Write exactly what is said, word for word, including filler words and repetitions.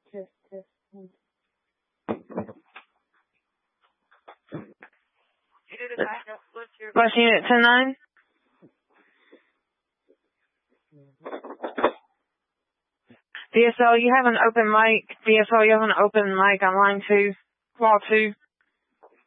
Test, test. Bus unit ten nine. D S L, you have an open mic. D S L, you have an open mic on line two. Wall two.